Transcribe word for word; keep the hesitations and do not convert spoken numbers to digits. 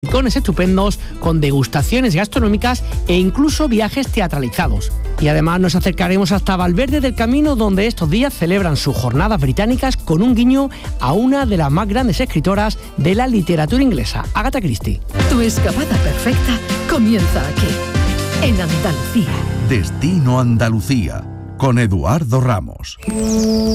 rincones estupendos, con degustaciones gastronómicas e incluso viajes teatralizados. Y además nos acercaremos hasta Valverde del Camino, donde estos días celebran sus jornadas británicas con un guiño a una de las más grandes escritoras de la literatura inglesa, Agatha Christie. Tu escapada perfecta comienza aquí, en Andalucía. Destino Andalucía, con Eduardo Ramos.